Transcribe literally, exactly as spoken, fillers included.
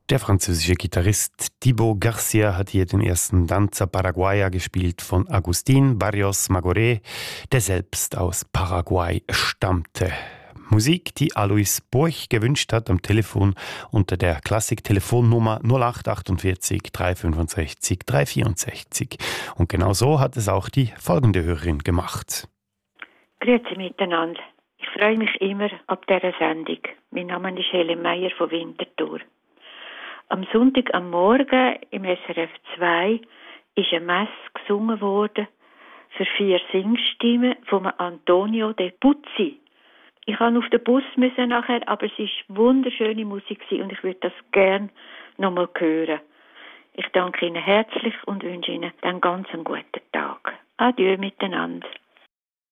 Der französische Gitarrist Thibaut Garcia hat hier den ersten Danza Paraguaya gespielt von Agustín Barrios Magoret, der selbst aus Paraguay stammte. Musik, die Alois Borch gewünscht hat am Telefon unter der Klassik-Telefonnummer null acht achtundvierzig drei fünfundsechzig drei vierundsechzig. Und genau so hat es auch die folgende Hörerin gemacht. Grüezi miteinander. Ich freue mich immer ab dieser Sendung. Mein Name ist Helen Meyer von Winterthur. Am Sonntag am Morgen im S R F zwei ist eine Messe gesungen worden für vier Singstimmen von Antonio De Puzzi. Ich musste auf den Bus müssen nachher, aber es war wunderschöne Musik und ich würde das gerne nochmal hören. Ich danke Ihnen herzlich und wünsche Ihnen dann ganz einen guten Tag. Adieu miteinander.